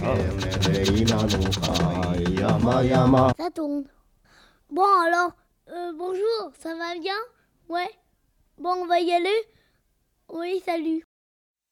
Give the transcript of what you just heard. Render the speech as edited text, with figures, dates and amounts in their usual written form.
Ça tourne. Bon alors, bonjour, ça va bien? Ouais. Bon, on va y aller? Oui, salut.